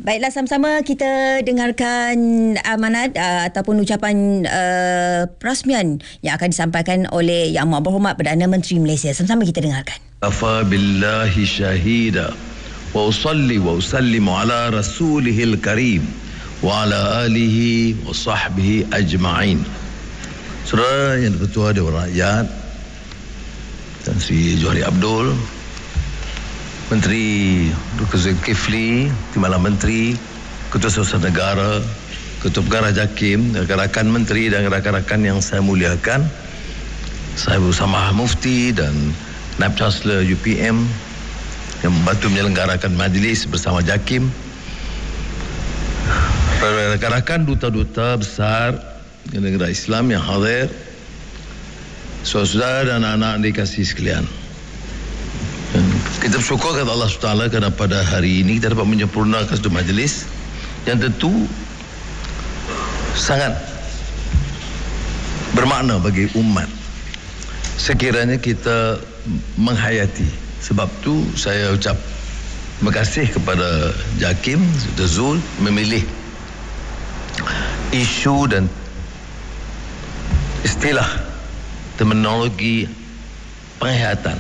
Baiklah, sama-sama kita dengarkan amanat ataupun ucapan perasmian yang akan disampaikan oleh Yang Amat Berhormat Perdana Menteri Malaysia. Sama-sama kita dengarkan. Kafa billahi syahida wa usalli wa usallimu ala rasulihil karim wa ala alihi wa sahbihi ajma'in. Saudara yang bertuah Dewan Rakyat dan Sri Johari Abdul, Menteri Dr. Zulkifli, Timbalan Menteri, Ketua Surusan Negara, Ketua Pengarah JAKIM, rakan-rakan menteri dan rakan-rakan yang saya muliakan, Sahibu Samah Mufti dan Naib Chancellor UPM yang membantu menyelenggarakan majlis bersama JAKIM, rakan-rakan duta-duta besar negara Islam yang hadir, saudara-saudara dan anak-anak dikasihi sekalian. Kita bersyukur kepada Allah SWT kerana pada hari ini kita dapat menyempurnakan satu majlis yang tentu sangat bermakna bagi umat sekiranya kita menghayati. Sebab tu saya ucap terima kasih kepada JAKIM, Dr. Zul, memilih isu dan istilah terminologi penghayatan.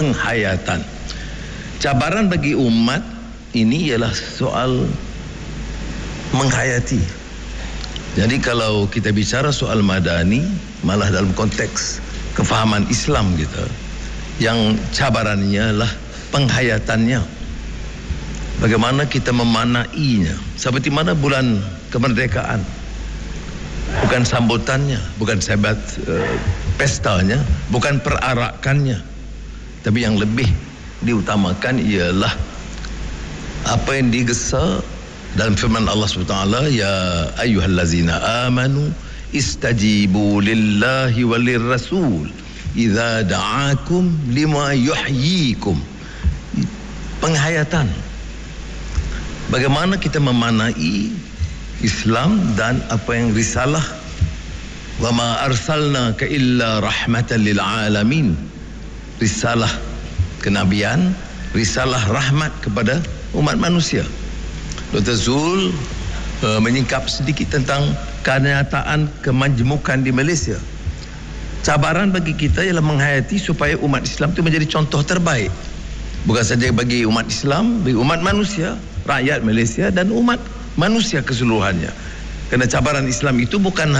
Cabaran bagi umat ini ialah soal menghayati. Jadi kalau kita bicara soal madani, malah dalam konteks kefahaman Islam kita, yang cabarannya adalah penghayatannya. Bagaimana kita memanainya. Seperti mana bulan kemerdekaan, bukan sambutannya, bukan sebat pestanya, bukan perarakannya, tapi yang lebih diutamakan ialah apa yang digesa dalam firman Allah SWT, ya ayyuhallazina amanu istajibu lillahi walir rasul idza da'akum lima yuhyikum. Penghayatan, bagaimana kita memanai Islam dan apa yang risalah, wa ma arsalnaka illa rahmatan lil alamin, risalah kenabian, risalah rahmat kepada umat manusia. Dr. Zul menyingkap sedikit tentang kenyataan kemajmukan di Malaysia. Cabaran bagi kita ialah menghayati supaya umat Islam itu menjadi contoh terbaik, bukan saja bagi umat Islam, bagi umat manusia, rakyat Malaysia dan umat manusia keseluruhannya. Kerana cabaran Islam itu bukan